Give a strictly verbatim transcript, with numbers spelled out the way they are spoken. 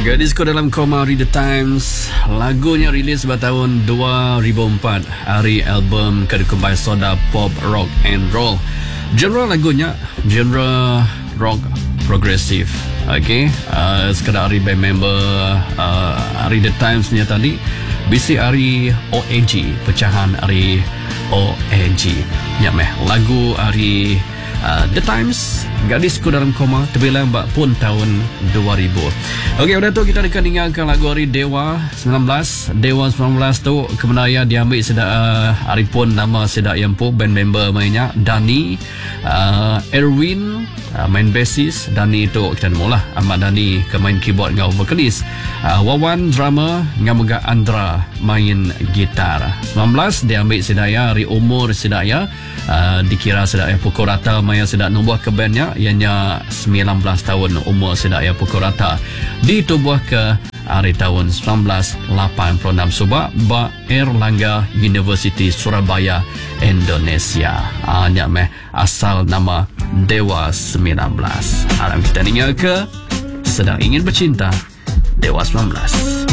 Gadisku dalam koma, Read the Times. Lagunya rilis pada tahun dua ribu empat, hari album Kedukumbai Soda Pop Rock and Roll. Genre lagunya genre rock progresif. Okay, uh, sekadar hari band member uh, Read the Times ni tadi bisi hari O A G, pecahan hari O A G. Ya meh, lagu hari Uh, The Times, Gadisku dalam koma, terbilang bak pun tahun dua ribu. Okey, udah tu kita akan dengarkan lagu hari Dewa sembilan belas. Dewa sembilan belas tu kebenaran diambil sedak uh, hari pun nama sedak yang pun band member mainnya Dani, uh, Erwin uh, main bassist, Dani tu kita mula Ahmad Dani ke main keyboard ngau vokalis, uh, Wawan drama ngau megak Andra main gitar. sembilan belas diambil sedaya hari umur sedaya, uh, dikira sedaya pukul rata yang sedang nubuh ke bandnya ianya sembilan belas tahun umur sedaya pukul rata, ditubuh ke hari tahun sembilan belas lapan puluh enam subak ba Erlangga University Surabaya, Indonesia. Hanya meh asal nama Dewa sembilan belas. Alam kita dengar ke Sedang Ingin Bercinta, Dewa sembilan belas.